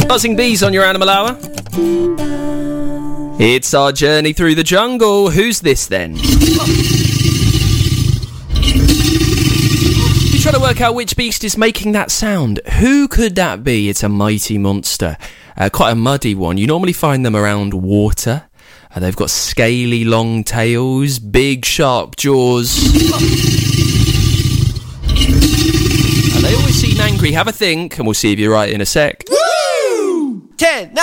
Buzzing bees on your Animal Hour. It's our journey through the jungle. Who's this then? You try to work out which beast is making that sound. Who could that be? It's a mighty monster. Quite a muddy one. You normally find them around water. They've got scaly long tails, big sharp jaws. And they always seem angry. Have a think and we'll see if you're right in a sec. Woo! 10,